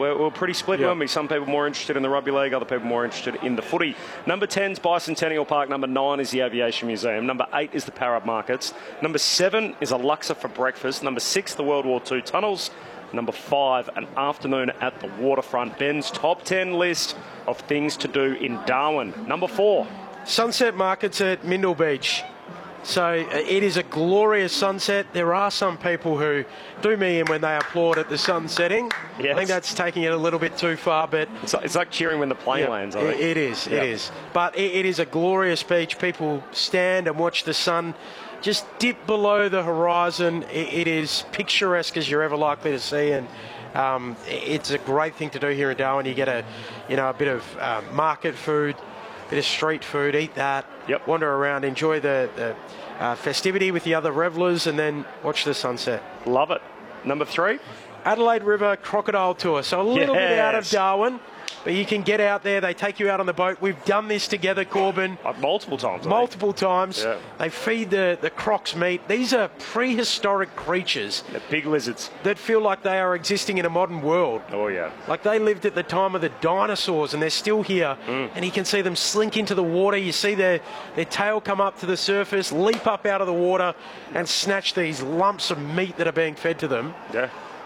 We're pretty split, weren't we? Some people more interested in the rugby league, other people more interested in the footy. Number 10 is Bicentennial Park. Number 9 is the Aviation Museum. Number 8 is the Parrot Markets. Number 7 is a Luxor for breakfast. Number 6, the World War II tunnels. Number 5, an afternoon at the waterfront. Ben's top 10 list of things to do in Darwin. Number 4. Sunset Markets at Mindle Beach. So it is a glorious sunset. There are some people who do me in when they applaud at the sun setting. Yes. I think that's taking it a little bit too far, but it's like cheering when the plane lands, I think. It is. But it is a glorious beach. People stand and watch the sun just dip below the horizon. It is picturesque as you're ever likely to see, and it's a great thing to do here in Darwin. You get a bit of market food, bit of street food, eat that, wander around, enjoy the festivity with the other revellers, and then watch the sunset. Love it. Number 3? Adelaide River Crocodile Tour. So a little bit out of Darwin, but you can get out there. They take you out on the boat. We've done this together, Corbin. Multiple times. Multiple times. Yeah. They feed the crocs meat. These are prehistoric creatures. They're big lizards. That feel like they are existing in a modern world. Oh, yeah. Like they lived at the time of the dinosaurs, and they're still here. And you can see them slink into the water. You see their tail come up to the surface, leap up out of the water, and snatch these lumps of meat that are being fed to them. Yeah.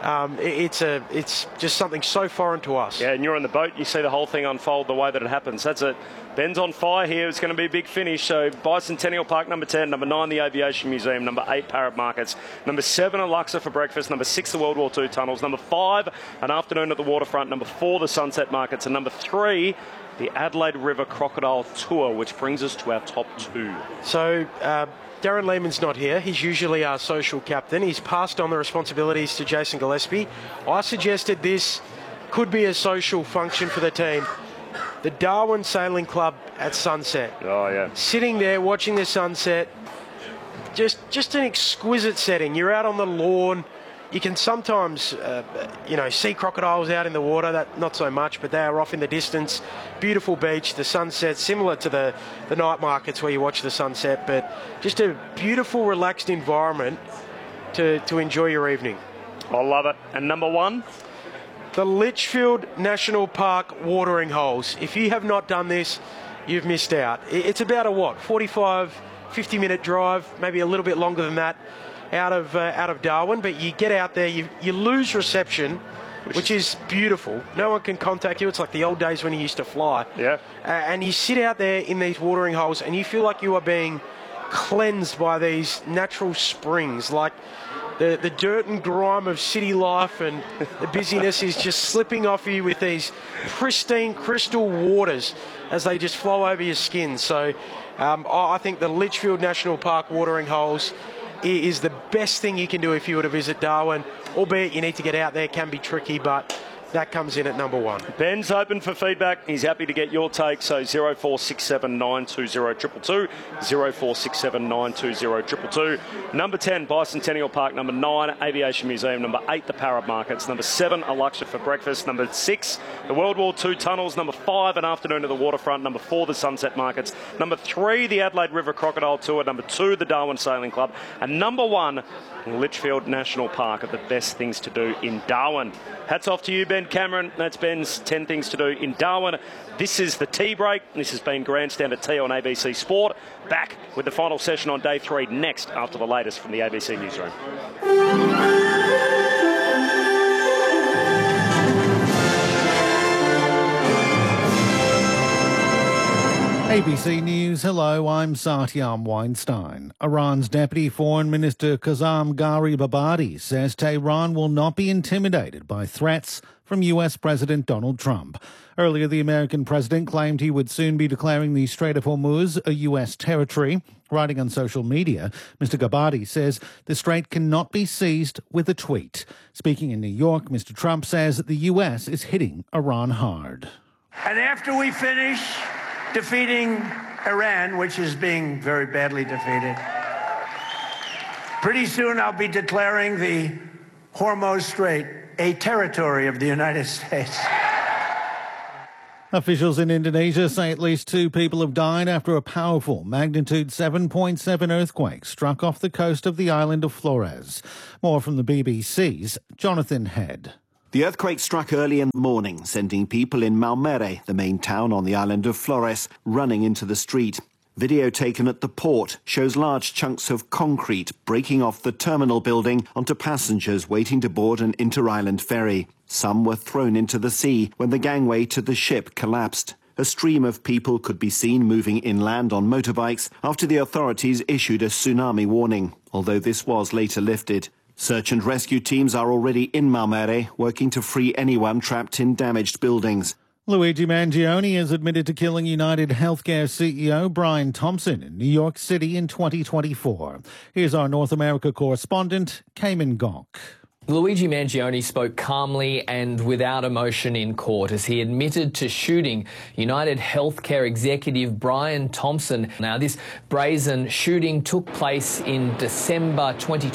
It's just something so foreign to us. Yeah, and you're on the boat, you see the whole thing unfold the way that it happens. That's it. Ben's on fire here. It's going to be a big finish. So Bicentennial Park, number 10. Number 9, the Aviation Museum. Number 8, Parrot Markets. Number 7, a Luxor for breakfast. Number 6, the World War II tunnels. Number 5, an afternoon at the waterfront. Number 4, the Sunset Markets. And number 3, the Adelaide River Crocodile Tour, which brings us to our top 2. So Darren Lehman's not here. He's usually our social captain. He's passed on the responsibilities to Jason Gillespie. I suggested this could be a social function for the team. The Darwin Sailing Club at sunset. Oh, yeah. Sitting there watching the sunset. Just an exquisite setting. You're out on the lawn. You can sometimes, see crocodiles out in the water. That not so much, but they are off in the distance. Beautiful beach, the sunset, similar to the night markets where you watch the sunset, but just a beautiful, relaxed environment to enjoy your evening. I love it. And number 1? The Litchfield National Park watering holes. If you have not done this, you've missed out. It's about a 45, 50-minute drive, maybe a little bit longer than that, out of Darwin, but you get out there, you lose reception, which is beautiful. No one can contact you. It's like the old days when you used to fly. Yeah. And you sit out there in these watering holes and you feel like you are being cleansed by these natural springs, like the dirt and grime of city life and the busyness is just slipping off you with these pristine crystal waters as they just flow over your skin. So I think the Litchfield National Park watering holes is the best thing you can do if you were to visit Darwin, albeit you need to get out there. It can be tricky, but that comes in at number 1. Ben's open for feedback. He's happy to get your take. So 0467 920 222, 0467 920 222. Number 10, Bicentennial Park. Number 9, Aviation Museum. Number 8, the Parrot Markets. Number 7, a Luxor for breakfast. Number 6, the World War II tunnels. Number 5, an afternoon at the waterfront. Number 4, the Sunset Markets. Number 3, the Adelaide River Crocodile Tour. Number 2, the Darwin Sailing Club. And number 1, Litchfield National Park are the best things to do in Darwin. Hats off to you, Ben Cameron. That's Ben's 10 things to do in Darwin. This is the tea break. This has been Grandstand at Tea on ABC Sport. Back with the final session on day 3 next after the latest from the ABC Newsroom. ABC News, hello, I'm Satyam Weinstein. Iran's Deputy Foreign Minister Kazem Gharibabadi says Tehran will not be intimidated by threats from US President Donald Trump. Earlier, the American president claimed he would soon be declaring the Strait of Hormuz a US territory. Writing on social media, Mr. Ghabadi says the strait cannot be seized with a tweet. Speaking in New York, Mr. Trump says that the US is hitting Iran hard. And after we finish defeating Iran, which is being very badly defeated, pretty soon I'll be declaring the Hormuz Strait a territory of the United States. Officials in Indonesia say at least 2 people have died after a powerful magnitude 7.7 earthquake struck off the coast of the island of Flores. More from the BBC's Jonathan Head. The earthquake struck early in the morning, sending people in Malmere, the main town on the island of Flores, running into the street. Video taken at the port shows large chunks of concrete breaking off the terminal building onto passengers waiting to board an inter-island ferry. Some were thrown into the sea when the gangway to the ship collapsed. A stream of people could be seen moving inland on motorbikes after the authorities issued a tsunami warning, although this was later lifted. Search and rescue teams are already in Malmere, working to free anyone trapped in damaged buildings. Luigi Mangione is admitted to killing United Healthcare CEO Brian Thompson in New York City in 2024. Here's our North America correspondent, Cayman Gok. Luigi Mangione spoke calmly and without emotion in court as he admitted to shooting United Healthcare executive Brian Thompson. Now, this brazen shooting took place in December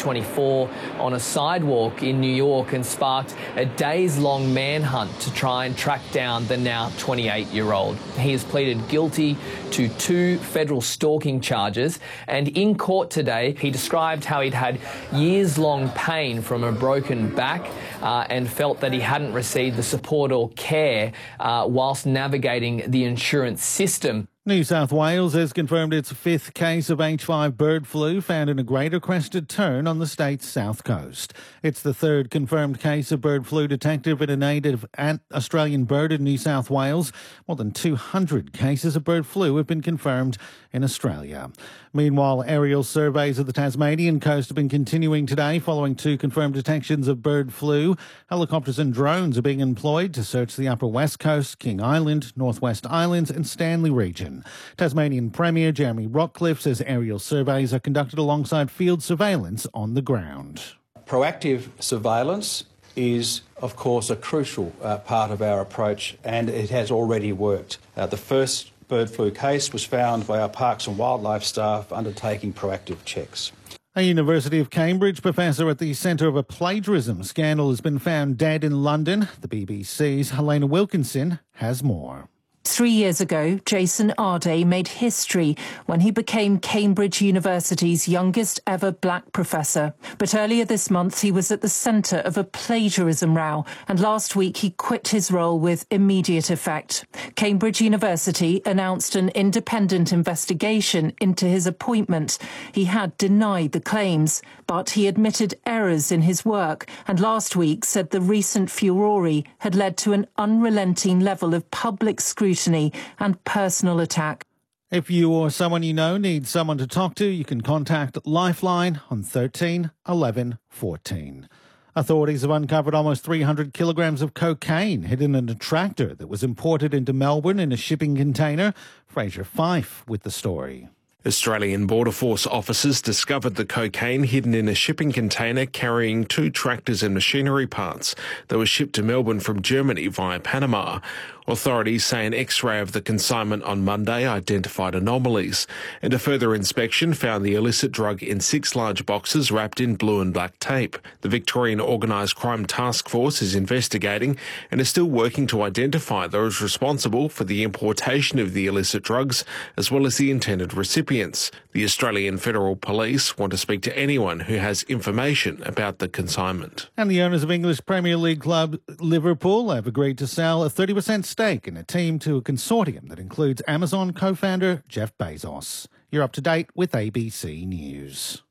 2024 on a sidewalk in New York and sparked a days-long manhunt to try and track down the now 28-year-old. He has pleaded guilty to 2 federal stalking charges, and in court today, he described how he'd had years-long pain from a broken back and felt that he hadn't received the support or care whilst navigating the insurance system. New South Wales has confirmed its 5th case of H5 bird flu found in a greater crested tern on the state's south coast. It's the 3rd confirmed case of bird flu detected in a native Australian bird in New South Wales. More than 200 cases of bird flu have been confirmed in Australia. Meanwhile, aerial surveys of the Tasmanian coast have been continuing today following 2 confirmed detections of bird flu. Helicopters and drones are being employed to search the Upper West Coast, King Island, Northwest Islands and Stanley region. Tasmanian Premier Jeremy Rockcliffe says aerial surveys are conducted alongside field surveillance on the ground. Proactive surveillance is, of course, a crucial part of our approach, and it has already worked. The first bird flu case was found by our Parks and Wildlife staff undertaking proactive checks. A University of Cambridge professor at the centre of a plagiarism scandal has been found dead in London. The BBC's Helena Wilkinson has more. 3 years ago, Jason Arday made history when he became Cambridge University's youngest ever black professor. But earlier this month, he was at the centre of a plagiarism row, and last week he quit his role with immediate effect. Cambridge University announced an independent investigation into his appointment. He had denied the claims, but he admitted errors in his work, and last week said the recent furore had led to an unrelenting level of public scrutiny and personal attack. If you or someone you know needs someone to talk to, you can contact Lifeline on 13 11 14. Authorities have uncovered almost 300 kilograms of cocaine hidden in a tractor that was imported into Melbourne in a shipping container. Fraser Fife with the story. Australian Border Force officers discovered the cocaine hidden in a shipping container carrying 2 tractors and machinery parts that were shipped to Melbourne from Germany via Panama. Authorities say an X-ray of the consignment on Monday identified anomalies, and a further inspection found the illicit drug in 6 large boxes wrapped in blue and black tape. The Victorian Organised Crime Task Force is investigating and is still working to identify those responsible for the importation of the illicit drugs, as well as the intended recipients. The Australian Federal Police want to speak to anyone who has information about the consignment. And the owners of English Premier League club Liverpool have agreed to sell a 30% stake in a team to a consortium that includes Amazon co-founder Jeff Bezos. You're up to date with ABC News.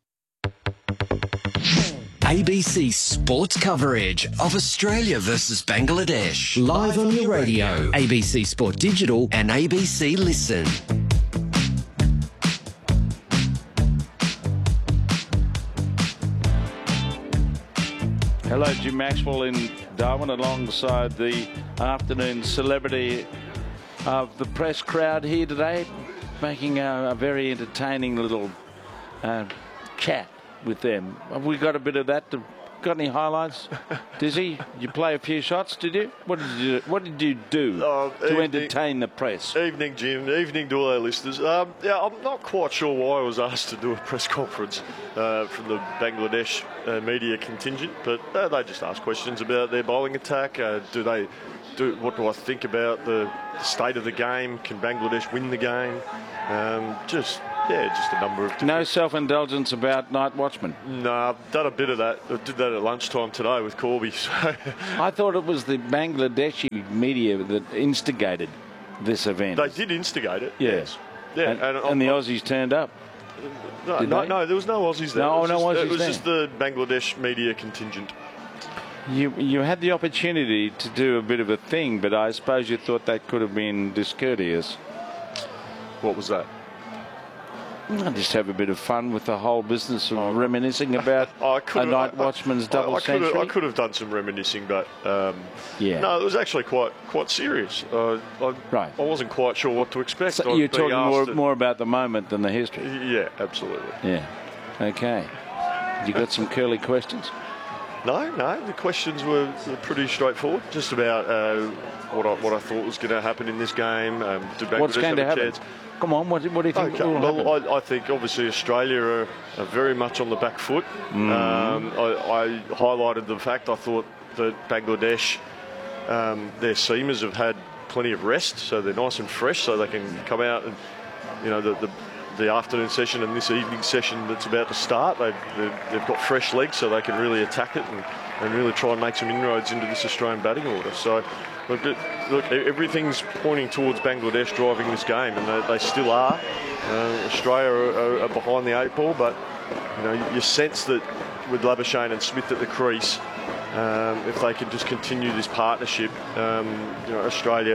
ABC sports coverage of Australia versus Bangladesh. Live on your radio, ABC Sport Digital and ABC Listen. Hello, Jim Maxwell in Darwin alongside the afternoon celebrity of the press crowd here today, making a very entertaining little chat with them. Have we got a bit of that? Got any highlights? Dizzy, you play a few shots, did you? What did you do to entertain the press? Evening, Jim. Evening to all our listeners. Yeah, I'm not quite sure why I was asked to do a press conference from the Bangladesh media contingent, but they just asked questions about their bowling attack. What do I think about the state of the game? Can Bangladesh win the game? Just just a number of... No self-indulgence about night watchman? No, I've done a bit of that. I did that at lunchtime today with Corby. So. I thought it was the Bangladeshi media that instigated this event. They did instigate it. Yes. Yeah, and the Aussies turned up. No, there was no Aussies there. It was just the Bangladesh media contingent. You had the opportunity to do a bit of a thing, but I suppose you thought that could have been discourteous. What was that? I just have a bit of fun with the whole business of reminiscing about a night watchman's double century. I could have done some reminiscing, but no, it was actually quite serious. Right. I wasn't quite sure what to expect. So you're talking more about the moment than the history. Yeah, absolutely. Yeah. Okay. You got some curly questions? No, the questions were pretty straightforward. Just about what I thought was going to happen in this game. What's going to happen? Come on, what do you think will happen? Well, I think obviously Australia are very much on the back foot. I highlighted the fact I thought that Bangladesh, their seamers have had plenty of rest, so they're nice and fresh, so they can come out and, the afternoon session and this evening session that's about to start, they've got fresh legs, so they can really attack it and really try and make some inroads into this Australian batting order. So, look, everything's pointing towards Bangladesh driving this game, and they still are. Australia are behind the 8 ball, but you sense that with Labuschagne and Smith at the crease, if they can just continue this partnership, Australia,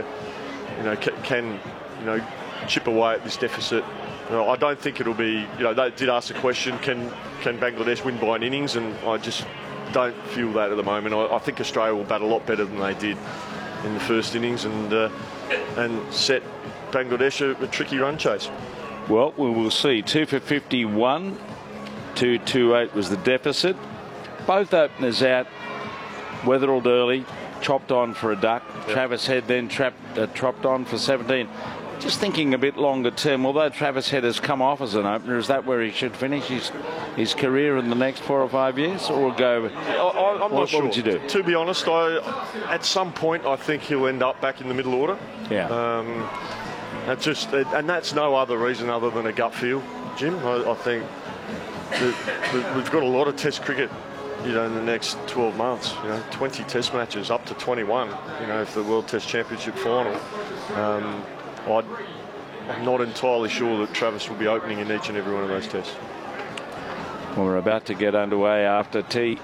can chip away at this deficit. I don't think it'll be. They did ask the question: Can Bangladesh win by an innings? And I just don't feel that at the moment. I think Australia will bat a lot better than they did in the first innings and set Bangladesh a tricky run chase. Well, we will see. 2 for 51, 228 was the deficit. Both openers out. Weatherald early, chopped on for a duck. Yep. Travis Head then chopped on for 17. Just thinking a bit longer term, although Travis Head has come off as an opener, is that where he should finish his career in the next 4 or 5 years, or go? I'm not sure. What would you do? To be honest, at some point I think he'll end up back in the middle order. Yeah. And that's no other reason other than a gut feel, Jim. I think that we've got a lot of Test cricket. In the next 12 months, 20 Test matches, up to 21. If the World Test Championship final. I'm not entirely sure that Travis will be opening in each and every one of those tests. Well, we're about to get underway after tea.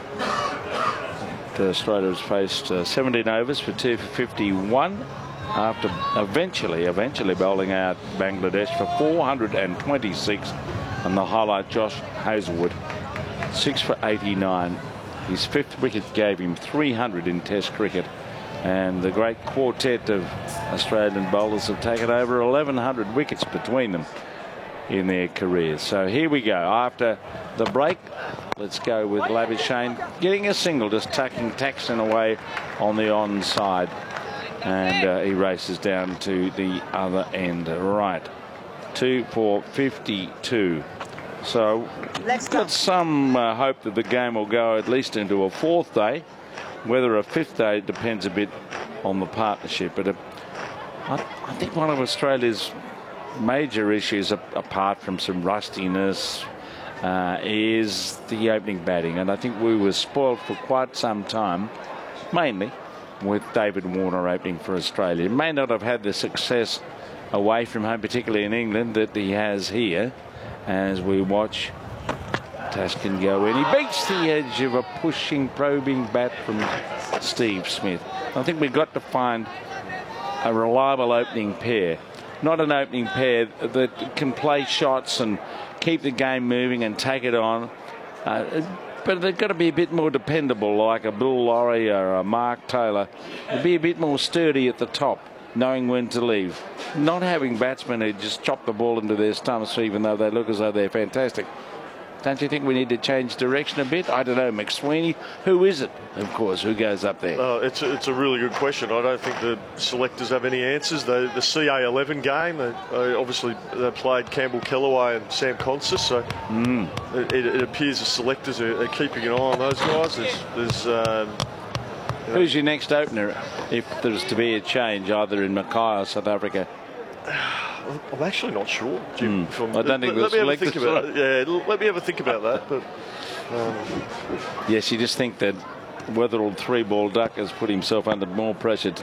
Australia has faced 17 overs for 2 for 51 after eventually bowling out Bangladesh for 426. And the highlight, Josh Hazlewood, 6 for 89. His 5th wicket gave him 300 in Test cricket. And the great quartet of Australian bowlers have taken over 1,100 wickets between them in their careers. So here we go. After the break, let's go with Labuschagne getting a single, just tucking Taxton away on the onside. And he races down to the other end. Right. 2 for 52. So we've got some hope that the game will go at least into a 4th day. Whether a 5th day depends a bit on the partnership. But I think one of Australia's major issues, apart from some rustiness, is the opening batting. And I think we were spoiled for quite some time, mainly with David Warner opening for Australia. He may not have had the success away from home, particularly in England, that he has here. As we watch Taskin go in, he beats the edge of a pushing, probing bat from Steve Smith. I think we've got to find a reliable opening pair, not an opening pair that can play shots and keep the game moving and take it on. But they've got to be a bit more dependable, like a Bill Lawry or a Mark Taylor. To be a bit more sturdy at the top, knowing when to leave. Not having batsmen who just chop the ball into their stumps, even though they look as though they're fantastic. Don't you think we need to change direction a bit? I don't know, McSweeney. Who is it, of course, who goes up there? It's a really good question. I don't think the selectors have any answers. The CA11 game, obviously they played Campbell Kellaway and Sam Constas, so it appears the selectors are keeping an eye on those guys. Who's your next opener if there's to be a change, either in Mackay or South Africa? I'm actually not sure, Jim. I don't think let me have a think selected. about it. Yeah, let me have a think about that. But yes, you just think that Weatherall 3-ball duck has put himself under more pressure